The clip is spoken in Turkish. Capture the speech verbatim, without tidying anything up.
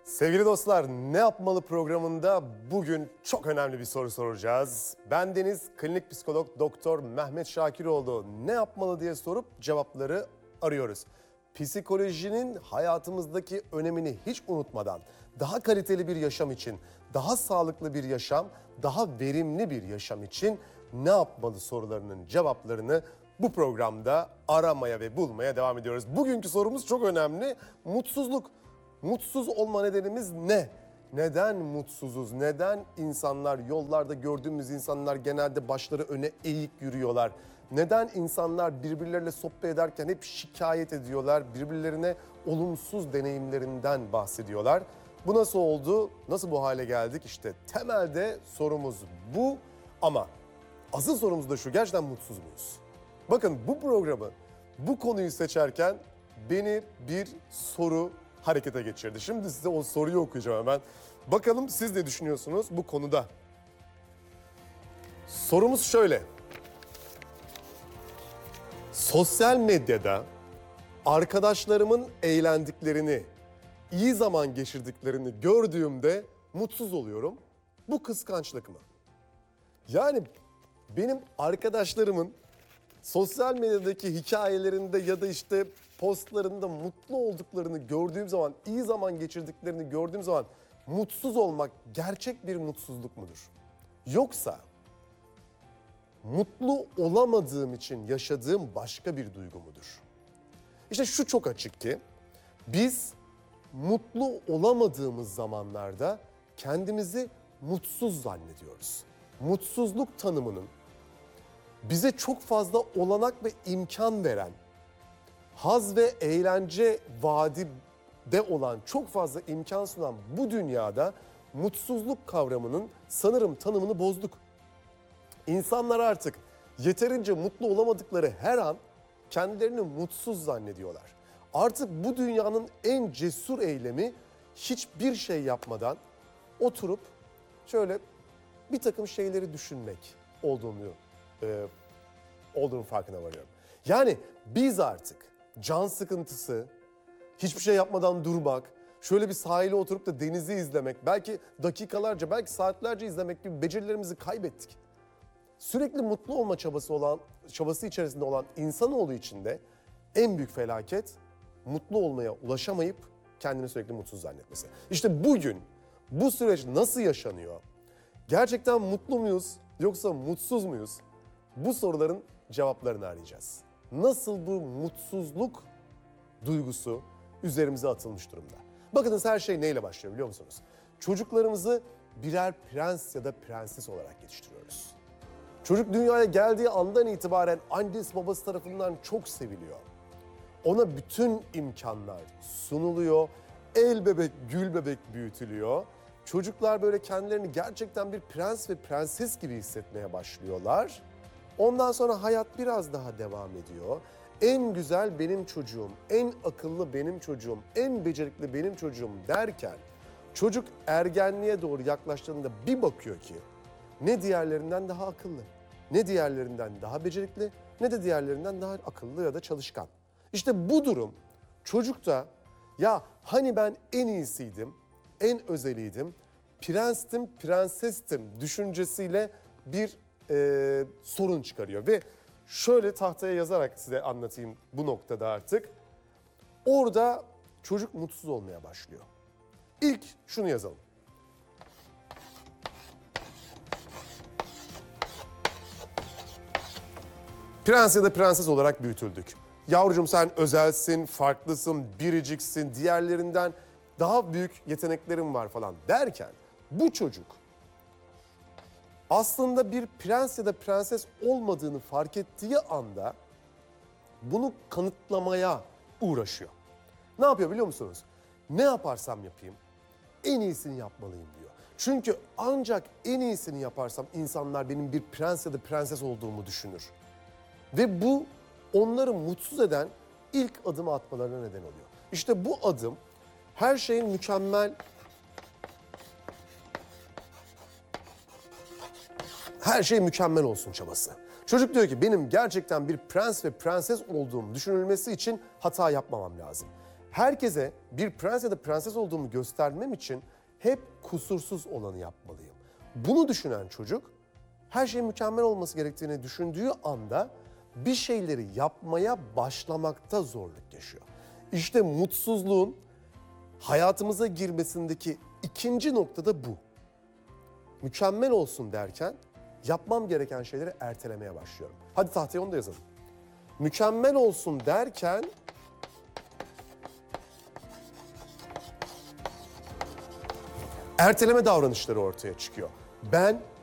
Sevgili dostlar, Ne Yapmalı programında bugün çok önemli bir soru soracağız. Ben Deniz, klinik psikolog Doktor Mehmet Şakiroğlu. Ne yapmalı diye sorup cevapları arıyoruz. Psikolojinin hayatımızdaki önemini hiç unutmadan daha kaliteli bir yaşam için, daha sağlıklı bir yaşam, daha verimli bir yaşam için ne yapmalı sorularının cevaplarını bu programda aramaya ve bulmaya devam ediyoruz. Bugünkü sorumuz çok önemli. Mutsuzluk. Mutsuz olma nedenimiz ne? Neden mutsuzuz? Neden insanlar, yollarda gördüğümüz insanlar genelde başları öne eğik yürüyorlar? Neden insanlar birbirleriyle sohbet ederken hep şikayet ediyorlar? Birbirlerine olumsuz deneyimlerinden bahsediyorlar. Bu nasıl oldu? Nasıl bu hale geldik? İşte temelde sorumuz bu ama asıl sorumuz da şu: gerçekten mutsuz muyuz? Bakın, bu programı, bu konuyu seçerken beni bir soru harekete geçirdi. Şimdi size o soruyu okuyacağım hemen. Bakalım siz ne düşünüyorsunuz bu konuda? Sorumuz şöyle. Sosyal medyada arkadaşlarımın eğlendiklerini, iyi zaman geçirdiklerini gördüğümde mutsuz oluyorum. Bu kıskançlık mı? Yani benim arkadaşlarımın sosyal medyadaki hikayelerinde ya da işte postlarında mutlu olduklarını gördüğüm zaman, iyi zaman geçirdiklerini gördüğüm zaman mutsuz olmak gerçek bir mutsuzluk mudur? Yoksa mutlu olamadığım için yaşadığım başka bir duygu mudur? İşte şu çok açık ki biz mutlu olamadığımız zamanlarda kendimizi mutsuz zannediyoruz. Mutsuzluk tanımının bize çok fazla olanak ve imkan veren, haz ve eğlence vaadinde olan, çok fazla imkan sunan bu dünyada mutsuzluk kavramının sanırım tanımını bozduk. İnsanlar artık yeterince mutlu olamadıkları her an kendilerini mutsuz zannediyorlar. Artık bu dünyanın en cesur eylemi hiçbir şey yapmadan oturup şöyle bir takım şeyleri düşünmek olduğunu e, olduğunun farkına varıyorum. Yani biz artık can sıkıntısı, hiçbir şey yapmadan durmak, şöyle bir sahile oturup da denizi izlemek, belki dakikalarca, belki saatlerce izlemek gibi becerilerimizi kaybettik. Sürekli mutlu olma çabası olan, çabası içerisinde olan insanoğlu için de en büyük felaket mutlu olmaya ulaşamayıp kendini sürekli mutsuz zannetmesi. İşte bugün bu süreç nasıl yaşanıyor? Gerçekten mutlu muyuz yoksa mutsuz muyuz? Bu soruların cevaplarını arayacağız. Nasıl bu mutsuzluk duygusu üzerimize atılmış durumda? Bakınız, her şey neyle başlıyor biliyor musunuz? Çocuklarımızı birer prens ya da prenses olarak yetiştiriyoruz. Çocuk dünyaya geldiği andan itibaren annesi babası tarafından çok seviliyor. Ona bütün imkanlar sunuluyor. El bebek, gül bebek büyütülüyor. Çocuklar böyle kendilerini gerçekten bir prens ve prenses gibi hissetmeye başlıyorlar. Ondan sonra hayat biraz daha devam ediyor. En güzel benim çocuğum, en akıllı benim çocuğum, en becerikli benim çocuğum derken çocuk ergenliğe doğru yaklaştığında bir bakıyor ki ne diğerlerinden daha akıllı, ne diğerlerinden daha becerikli, ne de diğerlerinden daha akıllı ya da çalışkan. İşte bu durum çocukta, ya hani ben en iyisiydim, en özeliydim, prenstim, prensestim düşüncesiyle bir e, sorun çıkarıyor. Ve şöyle tahtaya yazarak size anlatayım bu noktada artık. Orada çocuk mutsuz olmaya başlıyor. İlk şunu yazalım. Prens ya da prenses olarak büyütüldük. Yavrucuğum, sen özelsin, farklısın, biriciksin, diğerlerinden daha büyük yeteneklerin var falan derken bu çocuk aslında bir prens ya da prenses olmadığını fark ettiği anda bunu kanıtlamaya uğraşıyor. Ne yapıyor biliyor musunuz? Ne yaparsam yapayım en iyisini yapmalıyım diyor. Çünkü ancak en iyisini yaparsam insanlar benim bir prens ya da prenses olduğumu düşünür. Ve bu onları mutsuz eden ilk adımı atmalarına neden oluyor. İşte bu adım her şeyin mükemmel, her şey mükemmel olsun çabası. Çocuk diyor ki benim gerçekten bir prens ve prenses olduğum düşünülmesi için hata yapmamam lazım. herkese bir prens ya da prenses olduğumu göstermem için hep kusursuz olanı yapmalıyım. Bunu düşünen çocuk her şeyin mükemmel olması gerektiğini düşündüğü anda bir şeyleri yapmaya başlamakta zorluk yaşıyor. İşte mutsuzluğun hayatımıza girmesindeki ikinci nokta da bu. Mükemmel olsun derken yapmam gereken şeyleri ertelemeye başlıyorum. Hadi tahtaya onu da yazalım. Mükemmel olsun derken erteleme davranışları ortaya çıkıyor. Ben